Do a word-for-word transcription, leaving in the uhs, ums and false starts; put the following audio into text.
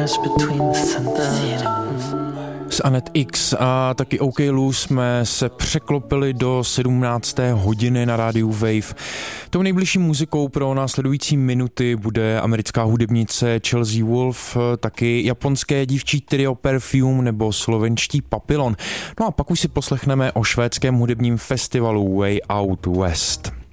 S Anet X a taky OK Luz jsme se překlopili do sedmnácté hodiny na rádiu Wave. Tou nejbližší muzikou pro následující minuty bude americká hudebnice Chelsea Wolfe, taky japonské dívčí trio Perfume nebo slovenští Papillon. No a pak už si poslechneme o švédském hudebním festivalu Way Out West.